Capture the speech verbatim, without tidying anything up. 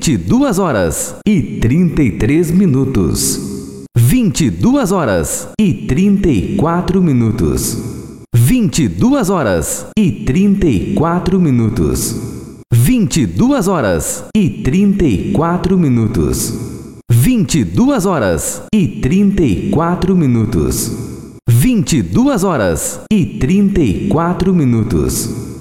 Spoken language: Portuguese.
vinte e duas horas e trinta e três minutos. vinte e duas horas e trinta e quatro minutos. vinte e duas horas e trinta e quatro minutos. vinte e duas horas e trinta e quatro minutos. vinte e duas horas e trinta e quatro minutos. vinte e duas horas e trinta e quatro minutos.